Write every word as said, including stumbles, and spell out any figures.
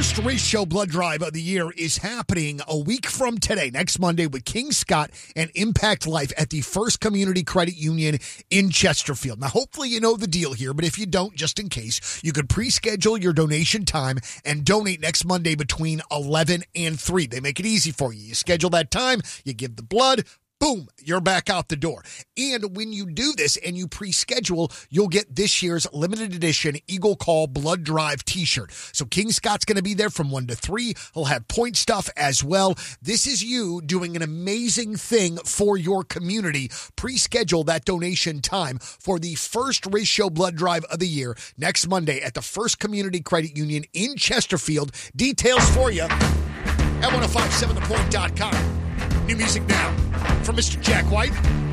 first ratio blood drive of the year is happening a week from today, next Monday, with King Scott and Impact Life at the First Community Credit Union in Chesterfield. Now, hopefully you know the deal here, but if you don't, just in case, you could pre-schedule your donation time and donate next Monday between eleven and three. They make it easy for you. You schedule that time, you give the blood, boom, you're back out the door. And when you do this and you pre-schedule, you'll get this year's limited edition Eagle Call Blood Drive t-shirt. So King Scott's going to be there from one to three. He'll have point stuff as well. This is you doing an amazing thing for your community. Pre-schedule that donation time for the first ratio blood drive of the year next Monday at the First Community Credit Union in Chesterfield. Details for you at ten fifty-seven the point dot com. New music now from Mister Jack White.